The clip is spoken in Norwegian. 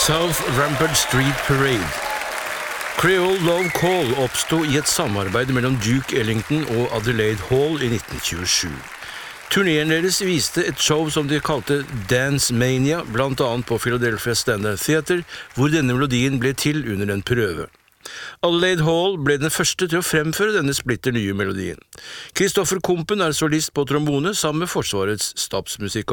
South Rampart Street Parade. Creole Love Call oppstod i et samarbeid mellom Duke Ellington og Adelaide Hall i 1927. Turneen deres viste et show som de kalte Dance Mania, blant annet på Philadelphia Standard Theater, hvor denne melodien ble til under en prøve. Adelaide Hall ble den første til å fremføre denne splitter nye melodien. Christopher Kumpen solist på trombone sammen med Forsvarets stabsmusikk.